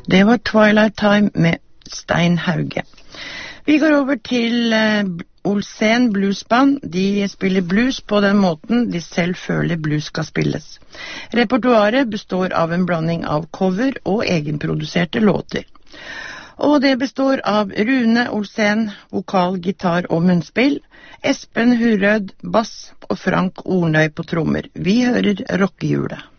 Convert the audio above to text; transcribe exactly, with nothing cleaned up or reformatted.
Det var Twilight Time med Stein Hauge. Vi går over til eh, Olsen Bluesband. De spiller blues på den måten de selv føler blues skal spilles. Repertoaret består av en blanding av cover og egenproduserte låter. Og det består av Rune Olsen, vokal, gitar og munnspill, Espen Hurød, bass og Frank Ornøy på trommer. Vi hører rockehjulet.